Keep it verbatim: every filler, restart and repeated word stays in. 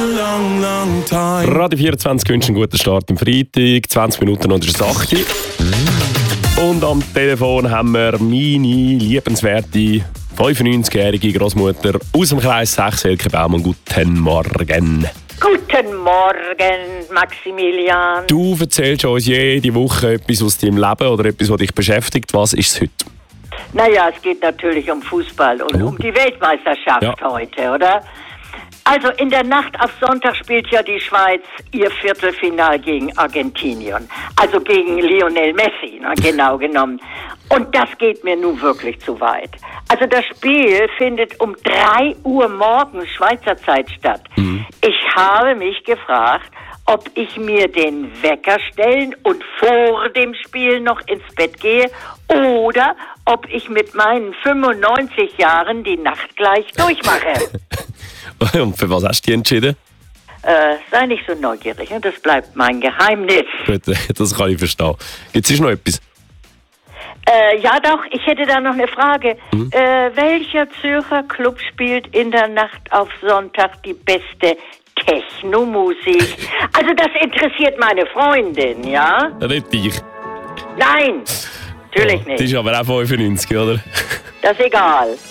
Long, long time. Radio vierundzwanzig wünscht einen guten Start am Freitag. zwanzig Minuten und es ist acht. Und am Telefon haben wir meine liebenswerte fünfundneunzigjährige Großmutter aus dem Kreis sechs, Elke Baumann. Guten Morgen. Guten Morgen, Maximilian. Du erzählst uns jede Woche etwas aus deinem Leben oder etwas, was dich beschäftigt. Was ist es heute? Naja, es geht natürlich um Fußball und oh. um die Weltmeisterschaft ja. heute, oder? Also in der Nacht auf Sonntag spielt ja die Schweiz ihr Viertelfinal gegen Argentinien. Also gegen Lionel Messi, na, genau genommen. Und das geht mir nun wirklich zu weit. Also das Spiel findet um drei Uhr morgens Schweizer Zeit statt. Mhm. Ich habe mich gefragt, ob ich mir den Wecker stellen und vor dem Spiel noch ins Bett gehe oder ob ich mit meinen fünfundneunzig Jahren die Nacht gleich durchmache. Und für was hast du dich entschieden? Äh, sei nicht so neugierig, das bleibt mein Geheimnis. Gut, das kann ich verstehen. Gibt es noch etwas? Äh, ja doch, ich hätte da noch eine Frage. Mhm. Äh, welcher Zürcher Club spielt in der Nacht auf Sonntag die beste Techno-Musik? Also das interessiert meine Freundin, ja? Nicht dich. Nein, natürlich oh, nicht. Die ist aber auch fünfundneunzig, oder? Das ist egal.